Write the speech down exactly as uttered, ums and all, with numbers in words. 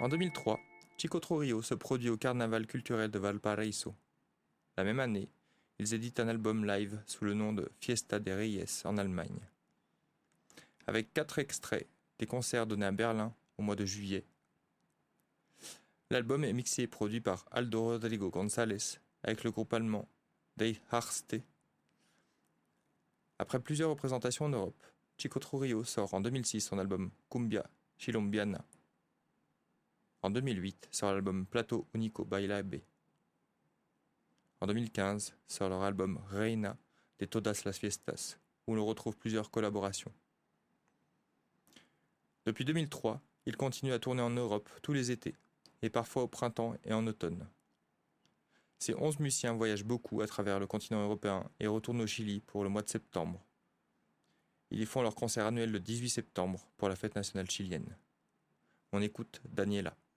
En deux mille trois, Chico Trujillo se produit au Carnaval culturel de Valparaiso. La même année, ils éditent un album live sous le nom de Fiesta de Reyes en Allemagne. Avec quatre extraits des concerts donnés à Berlin au mois de juillet. L'album est mixé et produit par Aldo Rodrigo González avec le groupe allemand Die Ärzte. Après plusieurs représentations en Europe, Chico Trujillo sort en deux mille six son album Cumbia Chilombiana. En deux mille huit sort l'album Plato Único Bailable. En deux mille quinze sort leur album Reina de Todas las Fiestas, où l'on retrouve plusieurs collaborations. Depuis deux mille trois, ils continuent à tourner en Europe tous les étés, et parfois au printemps et en automne. Ces onze musiciens voyagent beaucoup à travers le continent européen et retournent au Chili pour le mois de septembre. Ils y font leur concert annuel le dix-huit septembre pour la fête nationale chilienne. On écoute Daniela.